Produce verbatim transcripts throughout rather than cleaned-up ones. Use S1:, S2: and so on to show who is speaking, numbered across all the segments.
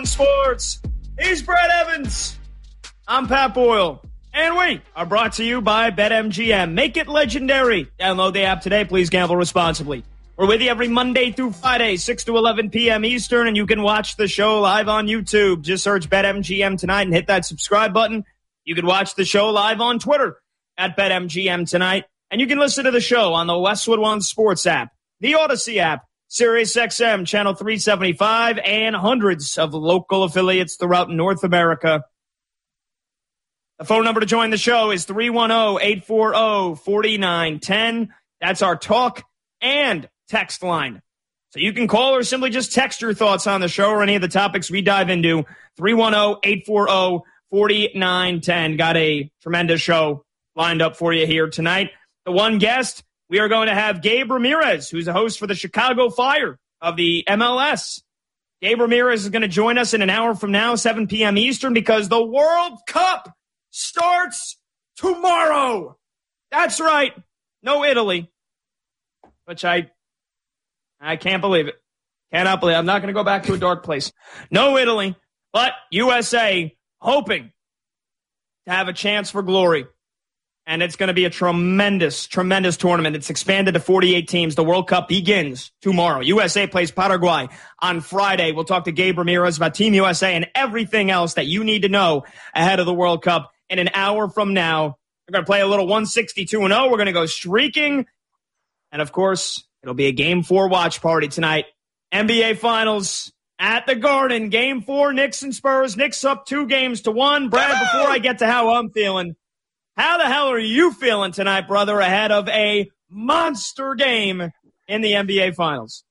S1: Sports. He's Brett Evans. I'm Pat Boyle. And we are brought to you by BetMGM. Make it legendary. Download the app today. Please gamble responsibly. We're with you every Monday through Friday, six to eleven p.m. Eastern, and you can watch the show live on YouTube. Just search BetMGM tonight and hit that subscribe button. You can watch the show live on Twitter at BetMGM tonight, and you can listen to the show on the Westwood One Sports app, the Odyssey app, Sirius X M, Channel three seventy-five, and hundreds of local affiliates throughout North America. The phone number to join the show is three one zero, eight four zero, four nine one zero. That's our talk and text line. So you can call or simply just text your thoughts on the show or any of the topics we dive into. three one zero, eight four zero, four nine one zero. Got a tremendous show lined up for you here tonight. The one guest, we are going to have Gabe Ramirez, who's a host for the Chicago Fire of the M L S. Gabe Ramirez is going to join us in an hour from now, seven p.m. Eastern, because the World Cup starts tomorrow. That's right. No Italy, which I I can't believe it. Cannot believe it. I'm not going to go back to a dark place. No Italy, but U S A hoping to have a chance for glory. And it's going to be a tremendous, tremendous tournament. It's expanded to forty-eight teams. The World Cup begins tomorrow. U S A plays Paraguay on Friday. We'll talk to Gabe Ramirez about Team U S A and everything else that you need to know ahead of the World Cup in an hour from now. We're going to play a little one sixty-two and oh. We're going to go streaking. And, of course, it'll be a Game four watch party tonight. N B A Finals at the Garden. Game four, Knicks and Spurs. Knicks up two games to one. Brad, before I get to how I'm feeling, how the hell are you feeling tonight, brother, ahead of a monster game in the N B A Finals?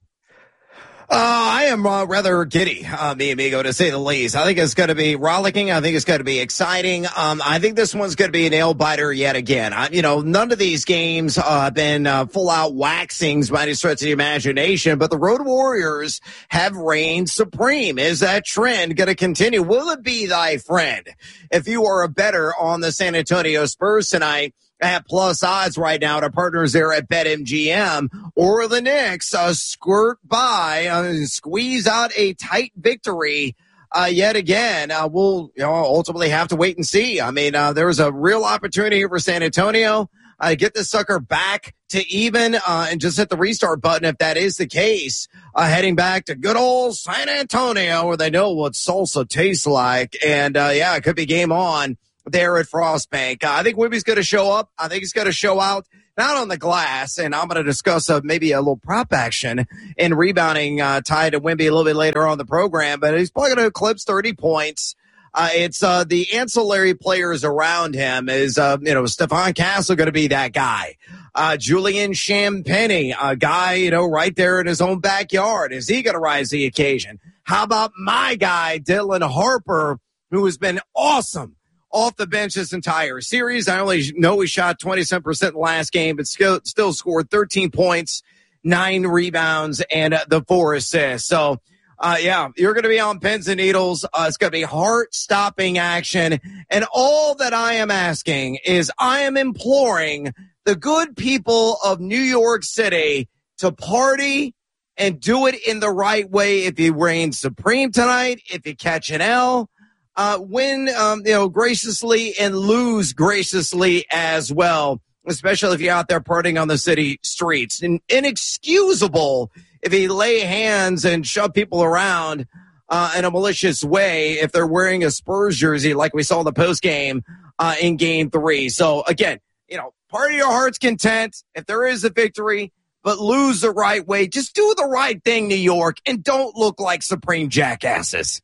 S2: Uh, I am uh, rather giddy, uh, mi amigo, to say the least. I think it's going to be rollicking. I think it's going to be exciting. Um, I think this one's going to be a nail-biter yet again. I, you know, none of these games uh, have been uh, full-out waxings by any stretch of the imagination, but the Road Warriors have reigned supreme. Is that trend going to continue? Will it be thy friend? If you are a bettor on the San Antonio Spurs tonight, at plus odds right now to partners there at BetMGM, or the Knicks uh, squirt by uh, and squeeze out a tight victory uh, yet again. Uh, we'll you know, ultimately have to wait and see. I mean, uh, there's a real opportunity here for San Antonio. Uh, get the sucker back to even uh, and just hit the restart button if that is the case. Uh, heading back to good old San Antonio where they know what salsa tastes like. And, uh, yeah, it could be game on there at Frostbank. Uh, I think Wimby's going to show up. I think he's going to show out, not on the glass, and I'm going to discuss uh, maybe a little prop action in rebounding uh, tied to Wimby a little bit later on the program, but he's probably going to eclipse thirty points. Uh, it's uh, the ancillary players around him. Is, uh, you know, Stephon Castle going to be that guy? Uh, Julian Champagnie, a guy, you know, right there in his own backyard. Is he going to rise to the occasion? How about my guy, Dylan Harper, who has been awesome off the bench this entire series? I only know he shot twenty-seven percent in the last game, but still, still scored thirteen points, nine rebounds, and uh, the four assists. So, uh, yeah, you're going to be on pins and needles. Uh, it's going to be heart-stopping action. And all that I am asking is I am imploring the good people of New York City to party and do it in the right way. If you reign supreme tonight, if you catch an L, Uh, win, um, you know, graciously and lose graciously as well, especially if you're out there partying on the city streets. And inexcusable if you lay hands and shove people around uh, in a malicious way if they're wearing a Spurs jersey like we saw in the postgame uh, in game three. So, again, you know, party your heart's content if there is a victory, but lose the right way. Just do the right thing, New York, and don't look like supreme jackasses.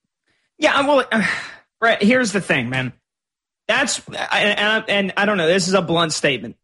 S1: Yeah, well, uh, Brett, here's the thing, man. That's, and, and I don't know, this is a blunt statement.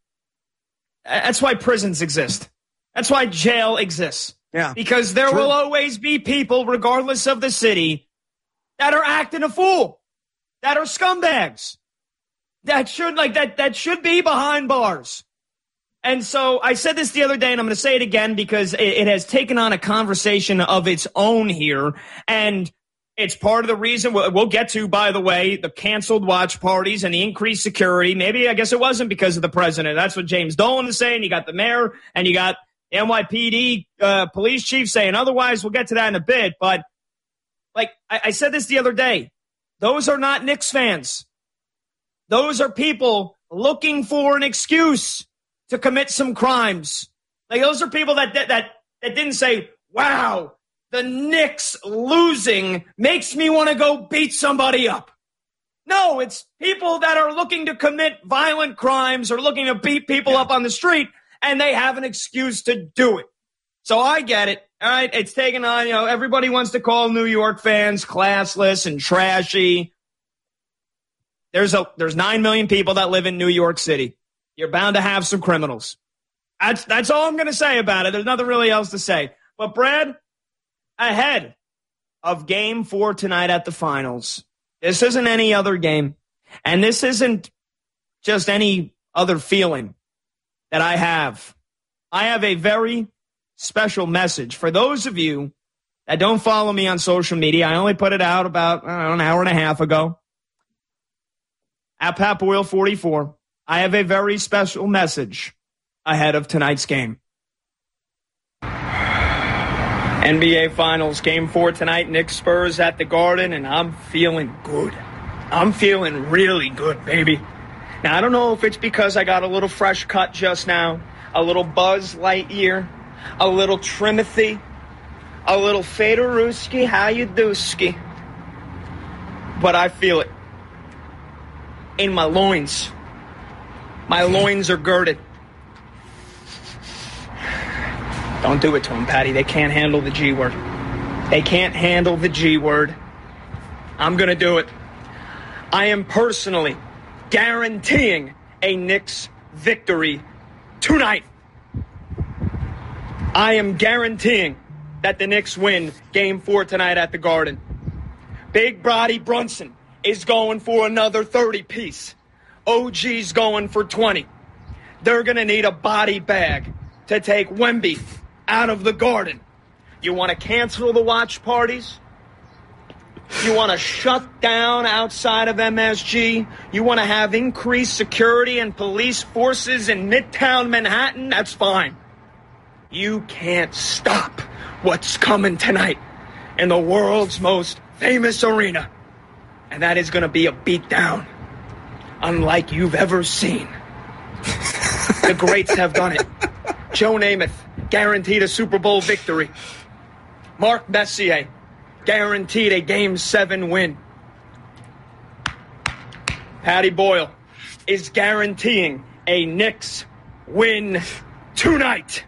S1: That's why prisons exist. That's why jail exists.
S2: Yeah.
S1: Because there
S2: True.
S1: will always be people, regardless of the city, that are acting a fool, that are scumbags, that should, like, that, that should be behind bars. And so I said this the other day, and I'm going to say it again because it, it has taken on a conversation of its own here. And it's part of the reason we'll, we'll get to, by the way, the canceled watch parties and the increased security. Maybe, I guess it wasn't because of the president. That's what James Dolan is saying. You got the mayor and you got the N Y P D uh, police chief saying otherwise. We'll get to that in a bit. But like I, I said this the other day, those are not Knicks fans. Those are people looking for an excuse to commit some crimes. Like those are people that that that, that didn't say, wow, the Knicks losing makes me want to go beat somebody up. No, it's people that are looking to commit violent crimes or looking to beat people yeah. up on the street, and they have an excuse to do it. So I get it. All right, it's taken on, you know, everybody wants to call New York fans classless and trashy. There's a there's nine million people that live in New York City. You're bound to have some criminals. That's that's all I'm going to say about it. There's nothing really else to say. But Brad, ahead of game four tonight at the finals, this isn't any other game, and this isn't just any other feeling that I have. I have a very special message for those of you that don't follow me on social media. I only put it out about I don't know, an hour and a half ago. At Pat Boyle forty-four, I have a very special message ahead of tonight's game. N B A Finals, Game four tonight, Knicks Spurs at the Garden, and I'm feeling good. I'm feeling really good, baby. Now, I don't know if it's because I got a little fresh cut just now, a little Buzz Lightyear, a little Trimothy, a little Fedorowski, how you do-ski? But I feel it. In my loins. My loins are girded. Don't do it to them, Patty. They can't handle the G word. They can't handle the G word. I'm going to do it. I am personally guaranteeing a Knicks victory tonight. I am guaranteeing that the Knicks win Game four tonight at the Garden. Big Brody Brunson is going for another thirty-piece. O G's going for twenty. They're going to need a body bag to take Wemby out of the Garden. You want to cancel the watch parties? You want to shut down outside of M S G? You want to have increased security and police forces in Midtown Manhattan? That's fine. You can't stop what's coming tonight in the world's most famous arena. And that is going to be a beatdown unlike you've ever seen. The greats have done it. Joe Namath guaranteed a Super Bowl victory. Mark Messier guaranteed a Game seven win. Patty Boyle is guaranteeing a Knicks win tonight.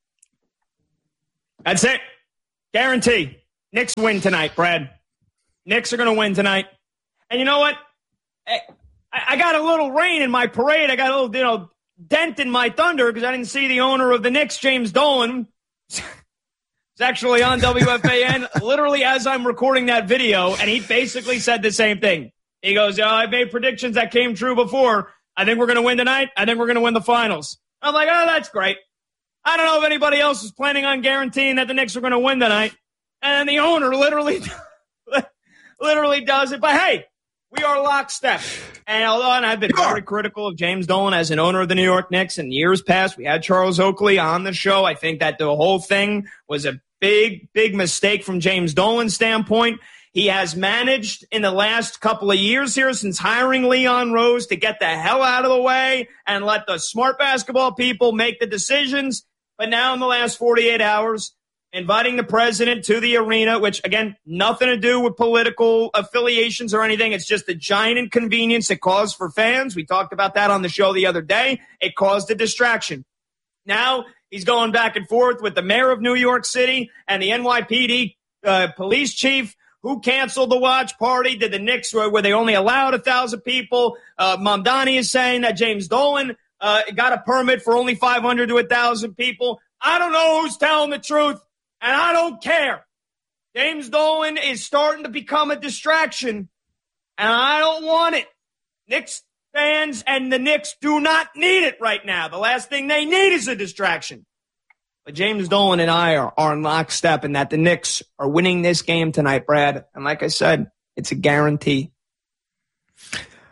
S1: That's it. Guarantee. Knicks win tonight, Brad. Knicks are going to win tonight. And you know what? I, I got a little rain in my parade. I got a little, you know, dent in my thunder because I didn't see the owner of the Knicks, James Dolan. It's actually on W F A N literally as I'm recording that video, and he basically said the same thing. He goes, oh, I made predictions that came true before. I think we're going to win tonight. I think we're going to win the finals. I'm like, oh, that's great. I don't know if anybody else is planning on guaranteeing that the Knicks are going to win tonight. And the owner literally, literally does it. But hey, we are lockstep. And although and I've been very critical of James Dolan as an owner of the New York Knicks in years past, we had Charles Oakley on the show. I think that the whole thing was a big, big mistake from James Dolan's standpoint. He has managed in the last couple of years here since hiring Leon Rose to get the hell out of the way and let the smart basketball people make the decisions. But now in the last forty-eight hours, inviting the president to the arena, which, again, nothing to do with political affiliations or anything. It's just a giant inconvenience it caused for fans. We talked about that on the show the other day. It caused a distraction. Now he's going back and forth with the mayor of New York City and the N Y P D uh, police chief who canceled the watch party. Did the Knicks, where they only allowed one thousand people? Uh, Mamdani is saying that James Dolan uh, got a permit for only five hundred to one thousand people. I don't know who's telling the truth. And I don't care. James Dolan is starting to become a distraction, and I don't want it. Knicks fans and the Knicks do not need it right now. The last thing they need is a distraction. But James Dolan and I are, are in lockstep in that the Knicks are winning this game tonight, Brad. And like I said, it's a guarantee.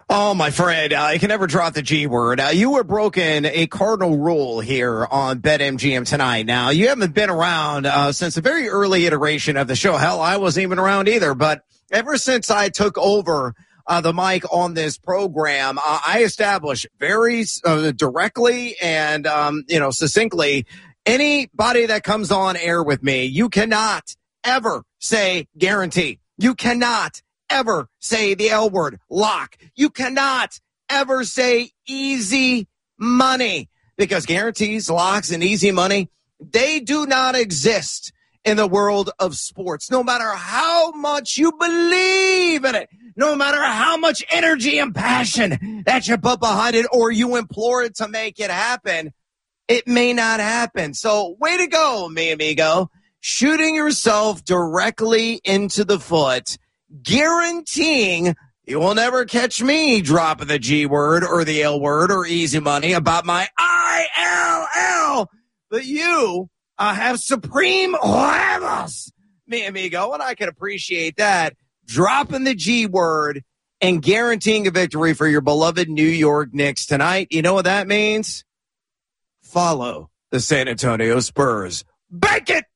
S2: Oh, my friend, uh, you can never drop the G word. Uh, you were broken a cardinal rule here on BetMGM tonight. Now, you haven't been around uh, since a very early iteration of the show. Hell, I wasn't even around either. But ever since I took over uh, the mic on this program, uh, I established very uh, directly and, um, you know, succinctly, anybody that comes on air with me, you cannot ever say guarantee. You cannot ever say the L word, lock. You cannot ever say easy money, because guarantees, locks, and easy money, they do not exist in the world of sports. No matter how much you believe in it, no matter how much energy and passion that you put behind it or you implore it to make it happen, it may not happen. So way to go, mi amigo. Shooting yourself directly into the foot, guaranteeing you will never catch me dropping the G word or the L word or easy money about my I L L. But you uh, have supreme huevos, mi amigo, and I can appreciate that. Dropping the G word and guaranteeing a victory for your beloved New York Knicks tonight. You know what that means? Follow the San Antonio Spurs. Bank it!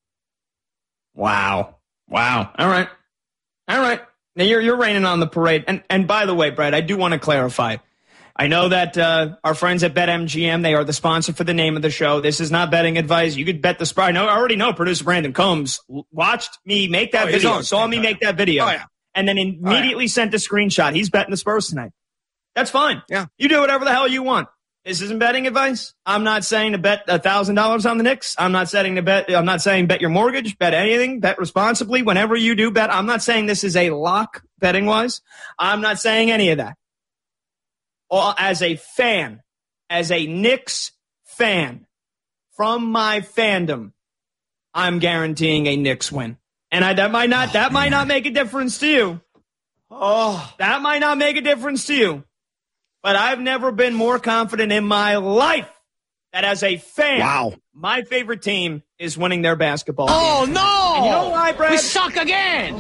S1: Wow. Wow. All right. All right. Now you're you're raining on the parade. And and by the way, Brad, I do want to clarify. I know that uh, our friends at BetMGM, they are the sponsor for the name of the show. This is not betting advice. You could bet the spread. I know I already know producer Brandon Combs watched me make that
S2: oh,
S1: video, saw me make that video,
S2: oh, yeah.
S1: and then immediately oh, yeah. sent a screenshot. He's betting the Spurs tonight. That's fine.
S2: Yeah.
S1: You do whatever the hell you want. This isn't betting advice. I'm not saying to bet one thousand dollars on the Knicks. I'm not saying to bet. I'm not saying bet your mortgage, bet anything, bet responsibly. Whenever you do bet, I'm not saying this is a lock betting wise. I'm not saying any of that. Or as a fan, as a Knicks fan, from my fandom, I'm guaranteeing a Knicks win. And I, that might not, oh, that man. might not make a difference to you. Oh, that might not make a difference to you. But I've never been more confident in my life that as a fan,
S2: wow.
S1: my favorite team is winning their basketball
S3: Oh,
S1: game.
S3: no!
S1: And you know why, Brad?
S3: We suck again!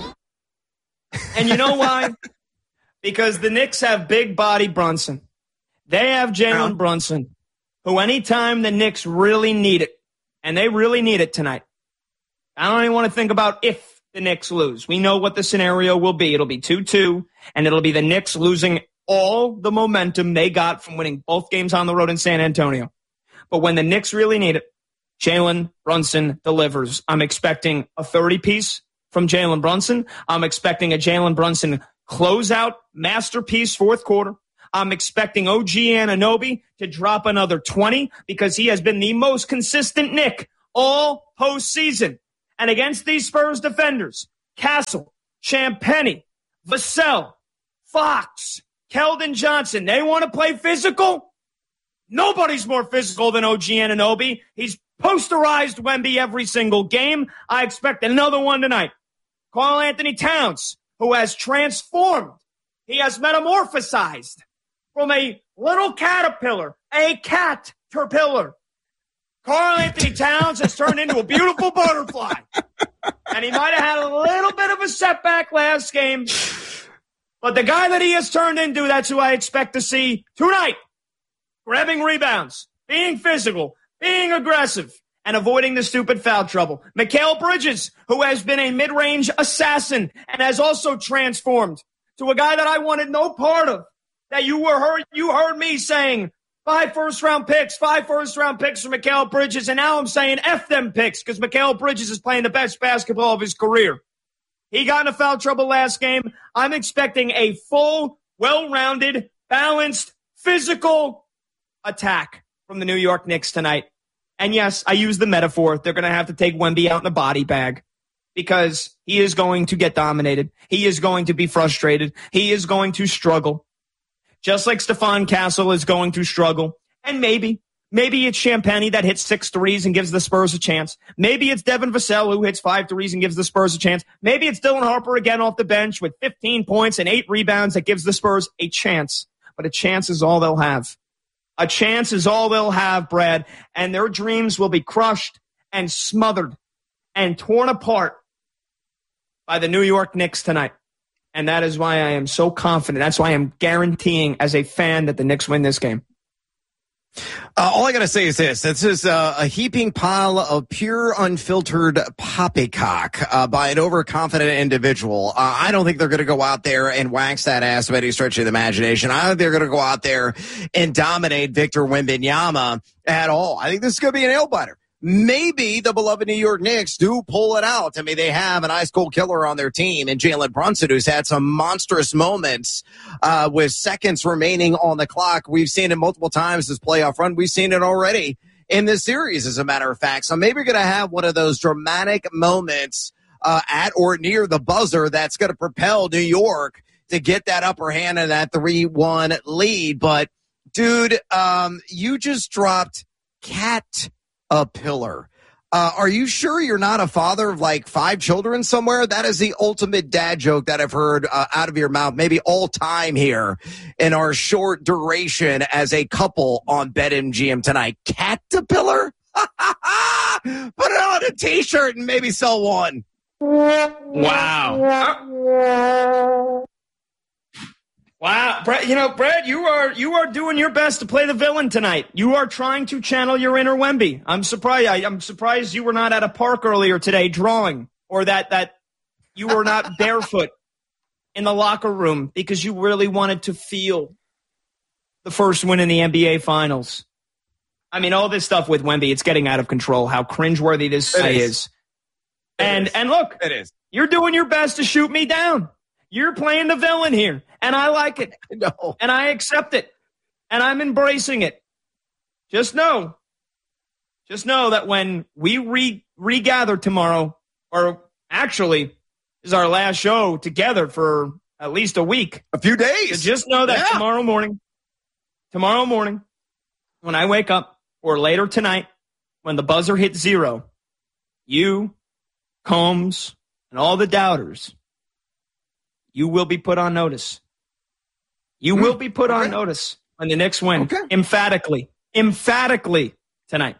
S1: And you know why? Because the Knicks have big body Brunson. They have Jalen Brunson, who anytime the Knicks really need it, and they really need it tonight, I don't even want to think about if the Knicks lose. We know what the scenario will be. It'll be two two, and it'll be the Knicks losing all the momentum they got from winning both games on the road in San Antonio. But when the Knicks really need it, Jalen Brunson delivers. I'm expecting a thirty-piece from Jalen Brunson. I'm expecting a Jalen Brunson closeout masterpiece fourth quarter. I'm expecting O G Anunoby to drop another twenty because he has been the most consistent Knick all postseason. And against these Spurs defenders, Castle, Champagnie, Vassell, Fox, Keldon Johnson, they want to play physical? Nobody's more physical than O G Anunoby. He's posterized Wemby every single game. I expect another one tonight. Karl-Anthony Towns, who has transformed. He has metamorphosized from a little caterpillar, a caterpillar. Karl-Anthony Towns has turned into a beautiful butterfly. And he might have had a little bit of a setback last game. But the guy that he has turned into, that's who I expect to see tonight. Grabbing rebounds, being physical, being aggressive, and avoiding the stupid foul trouble. Mikal Bridges, who has been a mid-range assassin and has also transformed to a guy that I wanted no part of. That you were heard, you heard me saying five first-round picks, five first-round picks for Mikal Bridges, and now I'm saying F them picks because Mikal Bridges is playing the best basketball of his career. He got into foul trouble last game. I'm expecting a full, well-rounded, balanced, physical attack from the New York Knicks tonight. And yes, I use the metaphor. They're going to have to take Wemby out in a body bag because he is going to get dominated. He is going to be frustrated. He is going to struggle. Just like Stephon Castle is going to struggle. And maybe, maybe it's Champagnie that hits six threes and gives the Spurs a chance. Maybe it's Devin Vassell who hits five threes and gives the Spurs a chance. Maybe it's Dylan Harper again off the bench with fifteen points and eight rebounds that gives the Spurs a chance. But a chance is all they'll have. A chance is all they'll have, Brad. And their dreams will be crushed and smothered and torn apart by the New York Knicks tonight. And that is why I am so confident. That's why I'm guaranteeing as a fan that the Knicks win this game.
S2: Uh, all I got to say is this. This is uh, a heaping pile of pure, unfiltered poppycock uh, by an overconfident individual. Uh, I don't think they're going to go out there and wax that ass by any stretch of the imagination. I don't think they're going to go out there and dominate Victor Wembanyama at all. I think this is going to be a nail-biter. Maybe the beloved New York Knicks do pull it out. I mean, they have an ice-cold killer on their team in Jalen Brunson, who's had some monstrous moments uh, with seconds remaining on the clock. We've seen it multiple times this playoff run. We've seen it already in this series, as a matter of fact. So maybe we're going to have one of those dramatic moments uh, at or near the buzzer that's going to propel New York to get that upper hand in that three one lead. But, dude, um, you just dropped Cat a pillar. Uh, are you sure you're not a father of like five children somewhere? That is the ultimate dad joke that I've heard uh, out of your mouth, maybe all time here in our short duration as a couple on BetMGM tonight. Caterpillar? Put it on a t-shirt and maybe sell one.
S1: Wow. Wow, Brad, you know, Brad, you are you are doing your best to play the villain tonight. You are trying to channel your inner Wemby. I'm surprised. I, I'm surprised you were not at a park earlier today drawing, or that that you were not barefoot in the locker room because you really wanted to feel the first win in the N B A Finals. I mean, all this stuff with Wemby, it's getting out of control. How cringeworthy this is. is. And
S2: is.
S1: and look,
S2: it is.
S1: You're doing your best to shoot me down. You're playing the villain here, and I like it,
S2: no.
S1: and I accept it, and I'm embracing it. Just know, just know that when we re- regather tomorrow, or actually, this is our last show together for at least a week.
S2: A few days.
S1: So just know that
S2: yeah.
S1: tomorrow morning, tomorrow morning, when I wake up, or later tonight, when the buzzer hits zero, you, Combs, and all the doubters, you will be put on notice. You mm, will be put okay. on notice when the Knicks win.
S2: Okay.
S1: Emphatically. Emphatically tonight.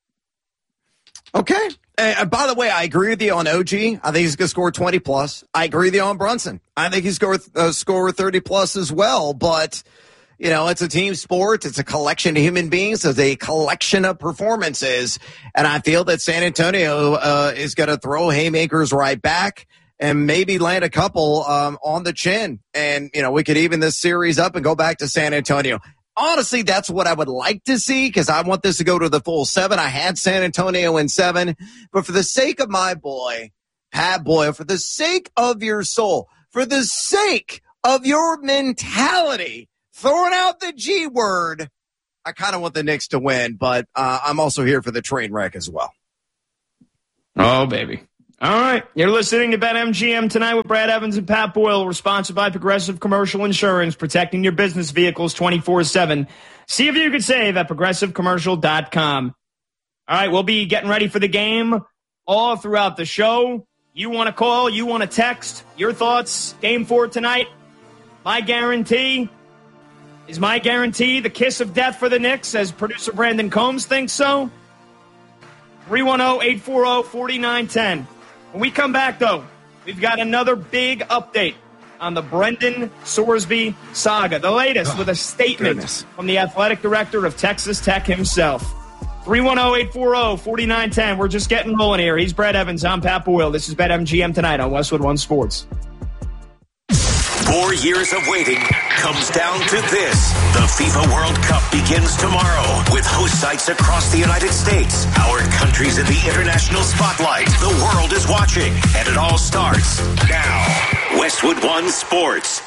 S2: Okay. Uh, by the way, I agree with you on O G. I think he's going to score twenty plus. I agree with you on Brunson. I think he's going to uh, score thirty plus as well. But, you know, it's a team sport. It's a collection of human beings. It's a collection of performances. And I feel that San Antonio uh, is going to throw haymakers right back and maybe land a couple um, on the chin. And, you know, we could even this series up and go back to San Antonio. Honestly, that's what I would like to see because I want this to go to the full seven. I had San Antonio in seven. But for the sake of my boy, Pat Boyle, for the sake of your soul, for the sake of your mentality, throwing out the G word, I kind of want the Knicks to win. But uh, I'm also here for the train wreck as well.
S1: Oh, baby. All right, you're listening to BetMGM tonight with Brad Evans and Pat Boyle. We're sponsored by Progressive Commercial Insurance, protecting your business vehicles twenty-four seven. See if you can save at progressive commercial dot com. All right, we'll be getting ready for the game all throughout the show. You want to call, you want to text, your thoughts, game four tonight. My guarantee is my guarantee the kiss of death for the Knicks, as producer Brandon Combs thinks so. three one zero, eight four zero, four nine one zero. When we come back, though, we've got another big update on the Brendan Sorsby saga. The latest oh, with a statement goodness. from the athletic director of Texas Tech himself. three one zero, eight four zero, four nine one zero. We're just getting rolling here. He's Brad Evans. I'm Pat Boyle. This is BetMGM tonight on Westwood One Sports.
S3: Four years of waiting comes down to this. The FIFA World Cup begins tomorrow with host sites across the United States. Our country's in the international spotlight. The world is watching, and it all starts now. Westwood One Sports.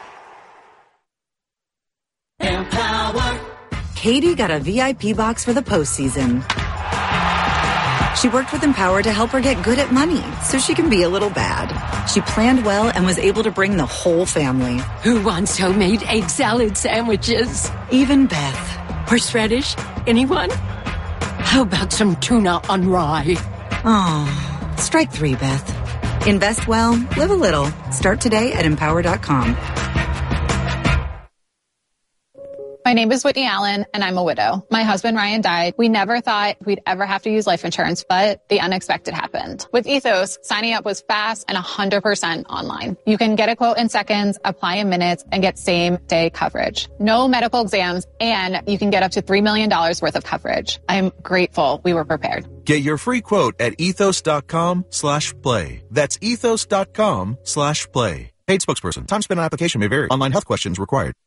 S4: Empower. Katie got a V I P box for the postseason. She worked with Empower to help her get good at money so she can be a little bad. She planned well and was able to bring the whole family.
S5: Who wants homemade egg salad sandwiches?
S4: Even Beth.
S5: Horseradish? Anyone? How about some tuna on rye?
S4: Oh, strike three, Beth. Invest well, live a little. Start today at empower dot com.
S6: My name is Whitney Allen, and I'm a widow. My husband, Ryan, died. We never thought we'd ever have to use life insurance, but the unexpected happened. With Ethos, signing up was fast and one hundred percent online. You can get a quote in seconds, apply in minutes, and get same-day coverage. No medical exams, and you can get up to three million dollars worth of coverage. I'm grateful we were prepared.
S7: Get your free quote at ethos.com slash play. That's ethos.com slash play. Paid spokesperson. Time spent on application may vary. Online health questions required.